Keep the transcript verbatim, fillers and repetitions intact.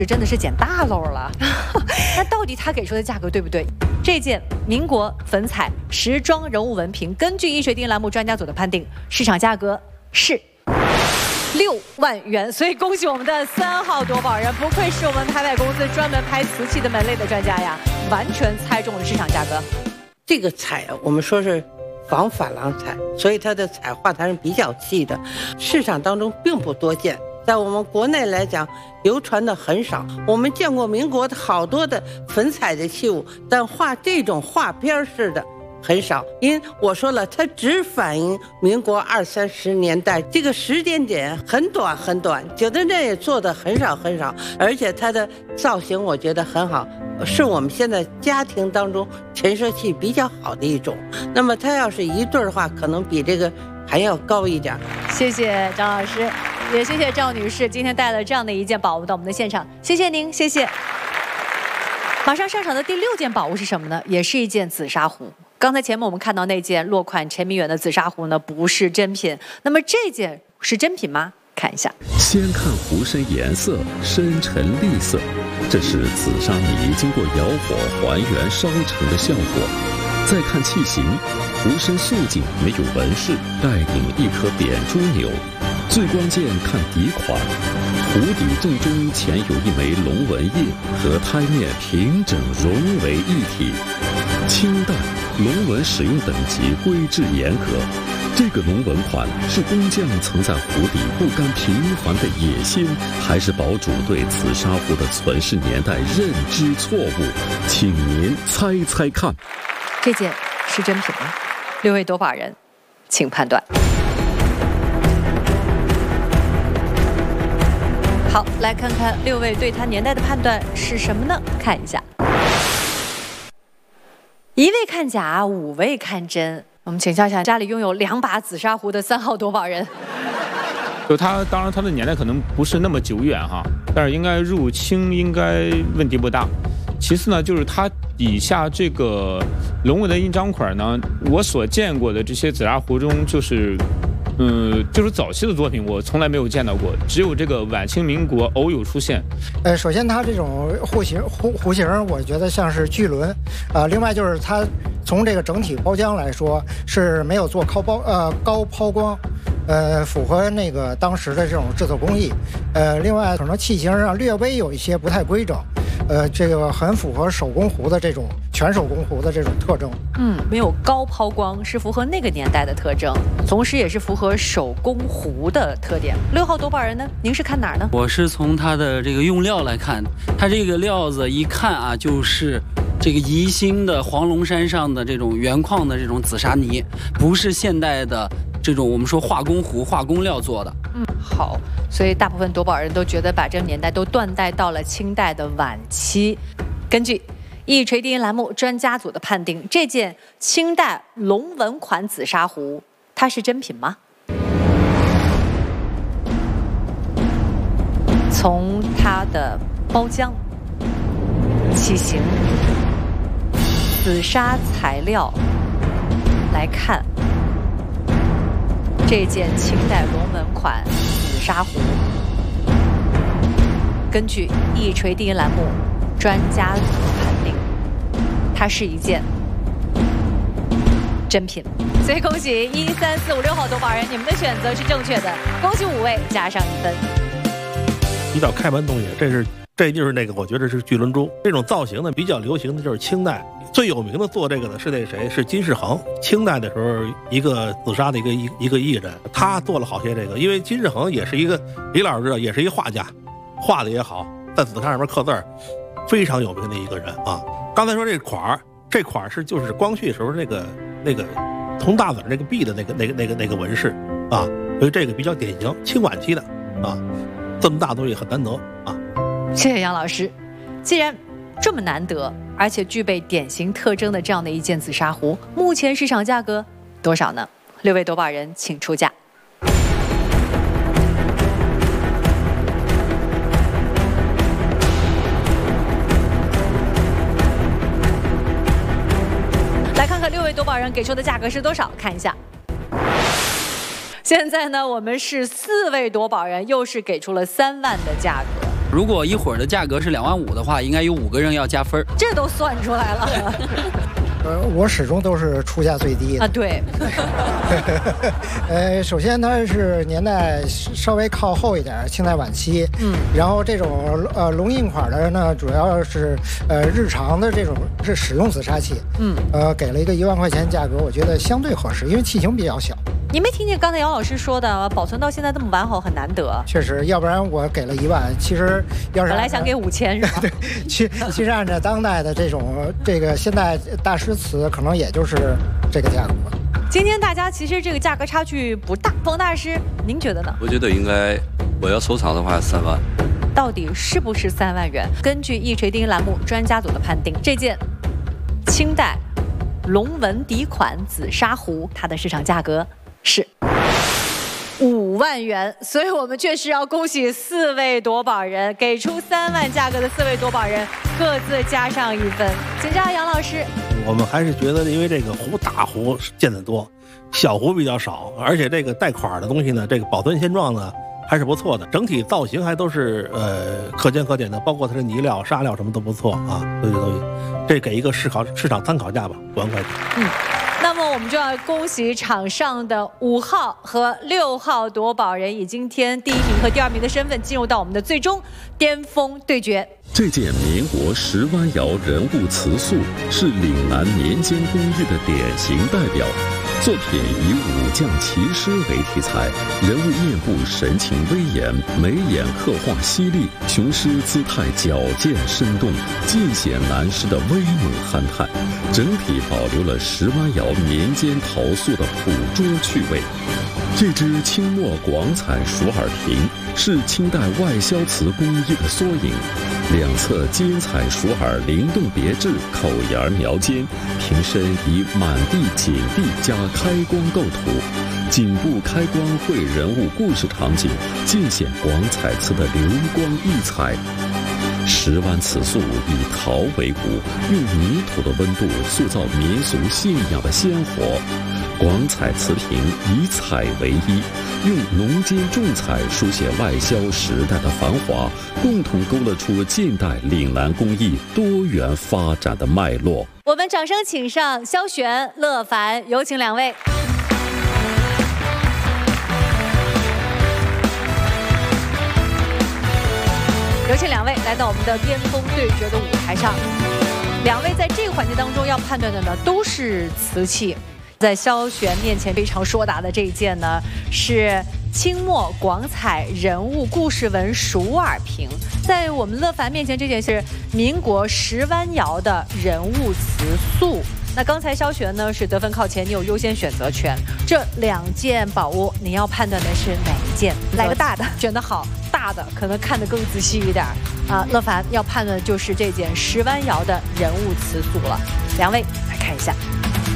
这真的是捡大漏了。那到底他给出的价格对不对？这件民国粉彩时装人物文凭，根据易水定栏目专家组的判定，市场价格是六万元。所以恭喜我们的三号夺宝人，不愧是我们拍卖公司专门拍瓷器的门类的专家呀，完全猜中了市场价格。 这个彩我们说是仿珐琅彩，所以它的彩画它是比较细的，市场当中并不多见。在我们国内来讲，流传的很少。我们见过民国的好多的粉彩的器物，但画这种画边式的很少。因为我说了，它只反映民国二三十年代，这个时间点很短很短，九德镇也做的很少很少，而且它的造型我觉得很好，是我们现在家庭当中陈设器比较好的一种。那么它要是一对的话，可能比这个还要高一点。 谢谢张老师，也谢谢赵女士今天带了这样的一件宝物到我们的现场，谢谢您，谢谢。马上上场的第六件宝物是什么呢？也是一件紫砂壶。刚才前面我们看到那件落款陈明远的紫砂壶呢，不是真品。那么这件是真品吗？看一下。 先看壶身颜色深沉绿色，这是紫砂泥经过窑火还原烧成的效果。再看器型，壶身素净，没有纹饰，带顶一颗扁珠钮。最关键看底款，壶底正中前有一枚龙纹印，和胎面平整融为一体。清代龙纹使用等级规制严格，这个龙纹款是工匠曾在壶底不甘平凡的野心，还是堡主对紫砂壶的存世年代认知错误？请您猜猜看。 这件是真品吗？六位夺宝人，请判断。好，来看看六位对它年代的判断是什么呢？看一下，一位看假，五位看真。我们请教一下家里拥有两把紫砂壶的三号夺宝人。 就它，当然它的年代可能不是那么久远哈，但是应该入清应该问题不大。其次呢，就是它底下这个龙纹的印章款呢，我所见过的这些紫砂壶中，就是，嗯，就是早期的作品，我从来没有见到过，只有这个晚清民国偶有出现。 呃，首先它这种壶型壶壶型，我觉得像是巨轮，呃，另外就是它从这个整体包浆来说是没有做高抛呃高抛光。呃，符合那个当时的这种制作工艺，呃，另外可能器型上略微有一些不太规整，呃，这个很符合手工壶的这种全手工壶的这种特征。 嗯，没有高抛光是符合那个年代的特征，同时也是符合手工壶的特点。六号夺宝人呢，您是看哪儿呢？ 我是从它的这个用料来看，它这个料子一看啊，就是这个宜兴的黄龙山上的这种原矿的这种紫砂泥，不是现代的这种我们说化工壶、化工料做的。 嗯，好，所以大部分夺宝人都觉得把这个年代都断代到了清代的晚期。根据易锤定音栏目专家组的判定，这件清代龙纹款紫砂壶，它是真品吗？从它的包浆、器型、紫砂材料来看，这件清代龙纹款紫砂壶，根据易锤定音栏目专家组判定，它是一件真品。所以恭喜一三四五六号夺宝人，你们的选择是正确的，恭喜五位加上一分。 比较开门东西，这是这就是那个我觉得是巨轮珠这种造型呢，比较流行的就是清代。最有名的做这个的是那谁？是金世恒。清代的时候，一个紫砂的一个一一个艺人，他做了好些这个。因为金世恒也是一个李老师知道，也是一个画家，画的也好，在紫砂上面刻字儿，非常有名的一个人啊。刚才说这款儿，这款儿是就是光绪时候那个那个铜大子那个币的那个那个那个那个纹饰啊，所以这个比较典型，清晚期的啊，这么大东西很难得啊。 谢谢杨老师。既然这么难得，而且具备典型特征的这样的一件紫砂壶，目前市场价格多少呢？六位夺宝人请出价。来看看六位夺宝人给出的价格是多少，看一下。现在呢，我们是四位夺宝人，又是给出了三万的价格。 如果一会儿的价格是两万五的话，应该有五个人要加分。 这都算出来了。 呃，我始终都是出价最低的啊，对。 呃，首先它是年代稍微靠后一点，清代晚期。嗯。然后这种呃龙印款的呢，主要是呃日常的这种是使用紫砂器。嗯。呃，给了一个一万块钱价格，我觉得相对合适，因为器型比较小。 你没听见刚才姚老师说的，保存到现在这么完好很难得。 确实，要不然我给了一万，其实要是本来想给五千是吧？ 对，其其实按照当代的这种这个现代大师瓷，可能也就是这个价格。 今天大家其实这个价格差距不大，冯大师您觉得呢？ 我觉得应该，我要收藏的话三万。 到底是不是三万元？根据一锤定音栏目专家组的判定，这件清代龙纹底款紫砂壶，它的市场价格是五万元，所以我们确实要恭喜四位夺宝人，给出三万价格的四位夺宝人各自加上一分。请教杨老师， 我们还是觉得，因为这个壶大壶见得多，小壶比较少，而且这个带款的东西呢，这个保存现状呢还是不错的，整体造型还都是呃可圈可点的，包括它的泥料、砂料什么都不错啊，这些东西，这给一个市场市场参考价吧，五万块钱。 嗯。那么我们就要恭喜场上的五号和六号夺宝人，以今天第一名和第二名的身份进入到我们的最终巅峰对决。 这件民国石湾窑人物瓷塑是岭南民间工艺的典型代表。作品以武将骑师为题材，人物面部神情威严，眉眼刻画犀利，雄狮姿态矫健生动，尽显南师的威猛憨态，整体保留了石湾窑民间陶塑的捕捉趣味。这只清末广彩蜀耳瓶是清代外销瓷工艺的缩影，两侧金彩蜀耳灵动别致，口沿描尖，瓶身以满地锦地加开光构图，颈部开光绘人物故事场景，尽显广彩瓷的流光溢彩。石湾瓷塑以陶为骨，用泥土的温度塑造民俗信仰的鲜活。广彩瓷瓶以彩为一，用浓金重彩书写外销时代的繁华，共同勾勒出近代岭南工艺多元发展的脉络。 我们掌声请上萧璇、乐凡，有请两位。有请两位来到我们的巅峰对决的舞台上。两位在这个环节当中要判断的呢，都是瓷器。在萧璇面前非常说答的这一件呢，是清末广彩人物故事纹蜀耳瓶。在我们乐凡面前，这件是民国石湾窑的人物瓷塑。那刚才萧璇呢是得分靠前，你有优先选择权。这两件宝物，你要判断的是哪一件？来个大的，选得好，大的可能看得更仔细一点啊。乐凡要判断的就是这件石湾窑的人物瓷塑了。两位来看一下。